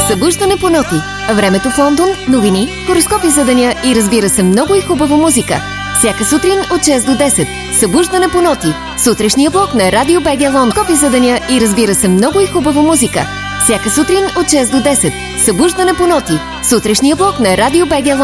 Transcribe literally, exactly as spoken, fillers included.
Събуждане по ноти. Времето в Лондон, новини, хороскопи за деня и разбира се много и хубава музика. Всяка сутрин от шест до десет. Събуждане по ноти. Сутрешния блок на Радио БГ Лондон. Копи за деня и разбира се много и хубава музика. Всяка сутрин от шест до десет. Събуждане по ноти. Сутрешния блок на Радио БГ Лондон.